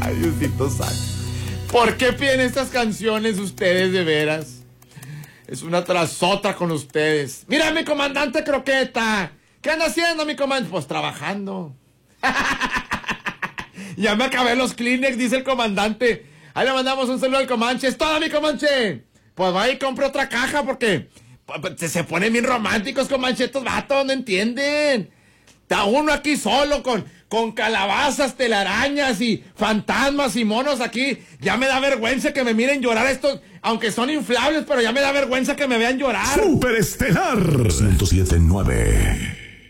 Ay, Diosito santo. ¿Por qué piden estas canciones ustedes de veras? Es una tras otra con ustedes. Mira, mi comandante Croqueta. ¿Qué anda haciendo, mi comandante? Pues trabajando. Ya me acabé los Kleenex, dice el comandante. Ahí le mandamos un saludo al Comanche. ¡Es todo, mi Comanche! Pues vaya y compre otra caja porque se ponen bien románticos, Comanche. Estos vatos no entienden. Está uno aquí solo con calabazas, telarañas y fantasmas y monos aquí. Ya me da vergüenza que me miren llorar estos, aunque son inflables, pero ya me da vergüenza que me vean llorar. Superestelar 107.9